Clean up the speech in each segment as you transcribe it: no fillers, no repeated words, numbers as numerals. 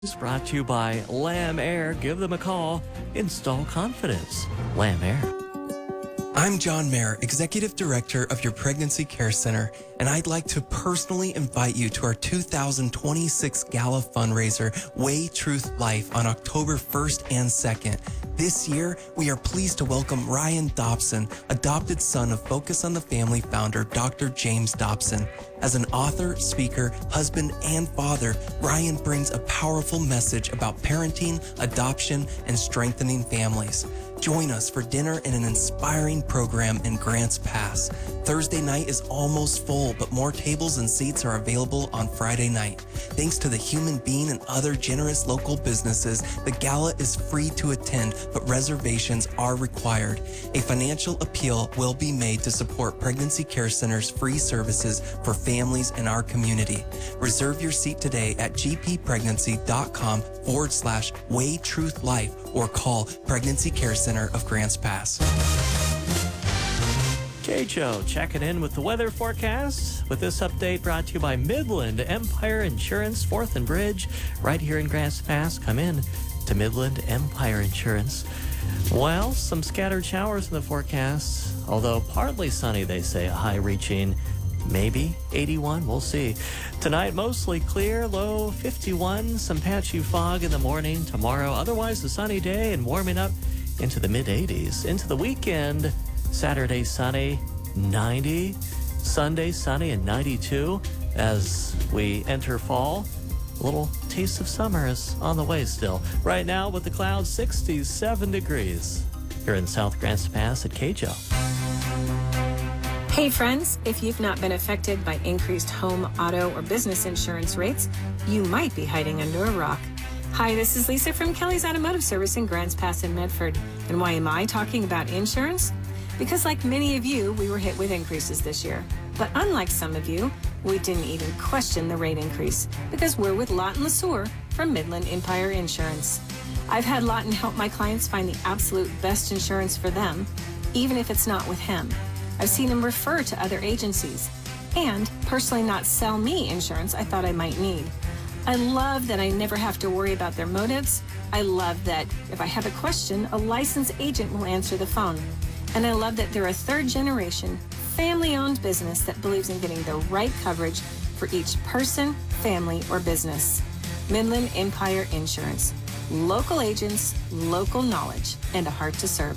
It's brought to you by Lamb Air. Give them a call. Install confidence. Lamb Air. I'm John Mayer, Executive Director of your Pregnancy Care Center, and I'd like to personally invite you to our 2026 Gala fundraiser, Way Truth Life, on October 1st and 2nd. This year, we are pleased to welcome Ryan Dobson, adopted son of Focus on the Family founder Dr. James Dobson. As an author, speaker, husband, and father, Ryan brings a powerful message about parenting, adoption, and strengthening families. Join us for dinner and an inspiring program in Grants Pass. Thursday night is almost full, but more tables and seats are available on Friday night. Thanks to the Human Bean and other generous local businesses, the gala is free to attend, but reservations are required. A financial appeal will be made to support Pregnancy Care Center's free services for families in our community. Reserve your seat today at gppregnancy.com/WayTruthLife or call Pregnancy Care Center of Grants Pass. Joe checking in with the weather forecast. With this update brought to you by Midland Empire Insurance, 4th and Bridge, right here in Grants Pass. Come in to Midland Empire Insurance. Well, some scattered showers in the forecast, although partly sunny, they say, a high reaching maybe 81. We'll see. Tonight, mostly clear, low 51, some patchy fog in the morning. Tomorrow, otherwise a sunny day and warming up into the mid-80s. Into the weekend, Saturday sunny, 90. Sunday sunny and 92. As we enter fall, a little taste of summer is on the way still. Right now with the clouds, 67 degrees here in South Grants Pass at KJO. Hey friends, if you've not been affected by increased home, auto, or business insurance rates, you might be hiding under a rock. Hi, this is Lisa from Kelly's Automotive Service in Grants Pass in Medford. And why am I talking about insurance? Because like many of you, we were hit with increases this year. But unlike some of you, we didn't even question the rate increase because we're with Lawton LeSueur from Midland Empire Insurance. I've had Lawton help my clients find the absolute best insurance for them, even if it's not with him. I've seen him refer to other agencies and personally not sell me insurance I thought I might need. I love that I never have to worry about their motives. I love that if I have a question, a licensed agent will answer the phone. And I love that they're a third-generation, family-owned business that believes in getting the right coverage for each person, family, or business. Midland Empire Insurance. Local agents, local knowledge, and a heart to serve.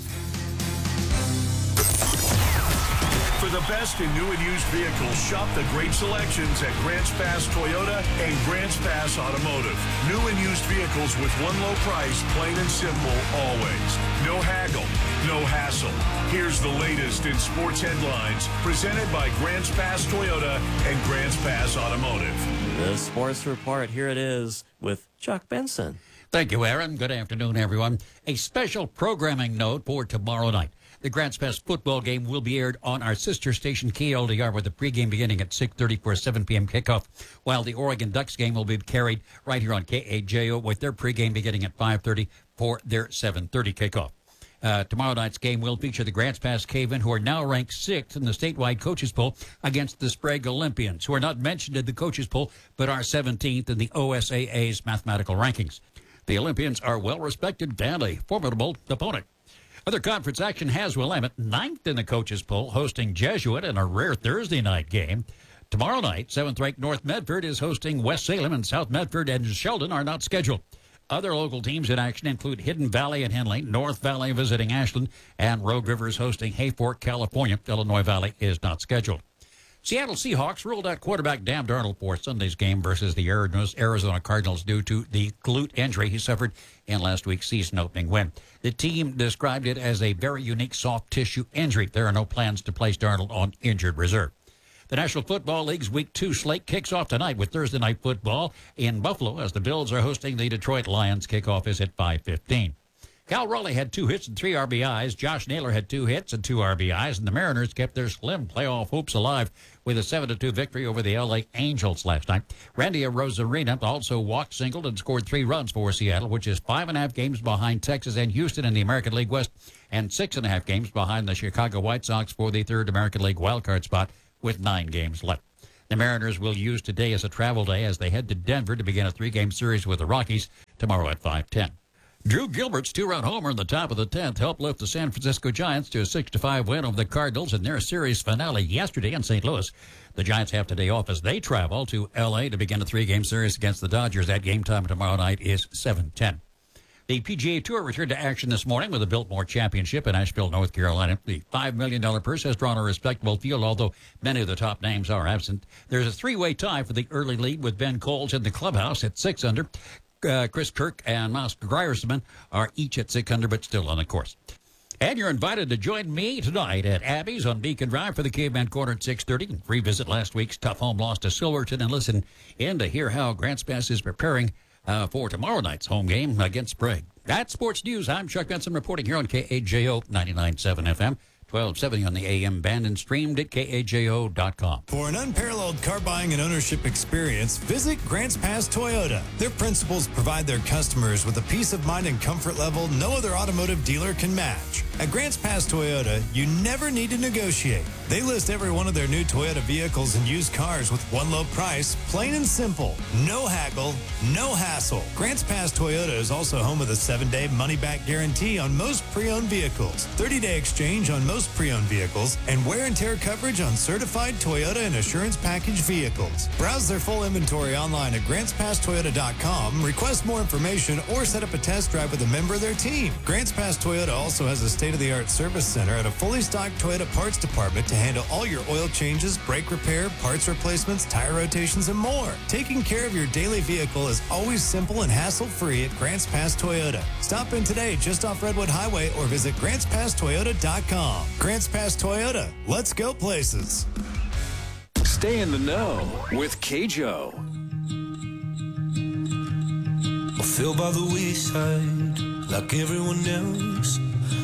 For the best in new and used vehicles, shop the great selections at Grants Pass Toyota and Grants Pass Automotive. New and used vehicles with one low price, plain and simple, always. No haggle, no hassle. Here's the latest in sports headlines, presented by Grants Pass Toyota and Grants Pass Automotive. The Sports Report, here it is with Chuck Benson. Thank you, Aaron. Good afternoon, everyone. A special programming note for tomorrow night. The Grants Pass football game will be aired on our sister station, KLDR, with the pregame beginning at 6:30 for a 7 p.m. kickoff, while the Oregon Ducks game will be carried right here on KAJO with their pregame beginning at 5:30 for their 7:30 kickoff. Tomorrow night's game will feature the Grants Pass Cavemen, who are now ranked 6th in the statewide coaches poll, against the Sprague Olympians, who are not mentioned in the coaches poll but are 17th in the OSAA's mathematical rankings. The Olympians are well-respected and a formidable opponent. Other conference action: Haswell-Emmett, 9th in the coaches poll, hosting Jesuit in a rare Thursday night game. Tomorrow night, 7th-ranked North Medford is hosting West Salem, and South Medford and Sheldon are not scheduled. Other local teams in action include Hidden Valley and Henley, North Valley visiting Ashland, and Rogue Rivers hosting Hayfork, California. Illinois Valley is not scheduled. Seattle Seahawks ruled out quarterback Dan Darnold for Sunday's game versus the Arizona Cardinals due to the glute injury he suffered in last week's season-opening win. The team described it as a very unique soft tissue injury. There are no plans to place Darnold on injured reserve. The National Football League's Week 2 slate kicks off tonight with Thursday Night Football in Buffalo as the Bills are hosting the Detroit Lions. Kickoff is at 5:15. Cal Raleigh had 2 hits and 3 RBIs. Josh Naylor had 2 hits and 2 RBIs, and the Mariners kept their slim playoff hopes alive with a 7-2 victory over the L.A. Angels last night. Randy Arozarena also walked, singled, and scored 3 runs for Seattle, which is 5.5 games behind Texas and Houston in the American League West, and 6.5 games behind the Chicago White Sox for the 3rd American League wildcard spot with 9 games left. The Mariners will use today as a travel day as they head to Denver to begin a 3-game series with the Rockies tomorrow at 5:10. Drew Gilbert's 2-run homer in the top of the 10th helped lift the San Francisco Giants to a 6-5 win over the Cardinals in their series finale yesterday in St. Louis. The Giants have today off as they travel to L.A. to begin a 3-game series against the Dodgers. That game time tomorrow night is 7:10. The PGA Tour returned to action this morning with the Biltmore Championship in Asheville, North Carolina. The $5 million purse has drawn a respectable field, although many of the top names are absent. There's a 3-way tie for the early lead with Ben Coles in the clubhouse at 6 under. Chris Kirk and Miles Griersman are each at 6 under, but still on the course. And you're invited to join me tonight at Abby's on Beacon Drive for the Caveman Corner at 6:30. Revisit last week's tough home loss to Silverton and listen in to hear how Grants Pass is preparing for tomorrow night's home game against Sprague. That's Sports News. I'm Chuck Benson reporting here on KAJO 99.7 FM. 1270 on the AM band and streamed at KAJO.com. For an unparalleled car buying and ownership experience, visit Grants Pass Toyota. Their principals provide their customers with a peace of mind and comfort level no other automotive dealer can match. At Grants Pass Toyota, you never need to negotiate. They list every one of their new Toyota vehicles and used cars with one low price, plain and simple. No haggle, no hassle. Grants Pass Toyota is also home of the 7-day money-back guarantee on most pre-owned vehicles, 30-day exchange on most pre-owned vehicles, and wear and tear coverage on certified Toyota and Assurance Package vehicles. Browse their full inventory online at GrantsPassToyota.com, request more information, or set up a test drive with a member of their team. Grants Pass Toyota also has a state-of-the-art service center and a fully stocked Toyota parts department to handle all your oil changes, brake repair, parts replacements, tire rotations, and more. Taking care of your daily vehicle is always simple and hassle-free at Grants Pass Toyota. Stop in today just off Redwood Highway or visit GrantsPassToyota.com. Grants Pass Toyota. Let's go places. Stay in the know with KJO. I feel by the wayside like everyone else.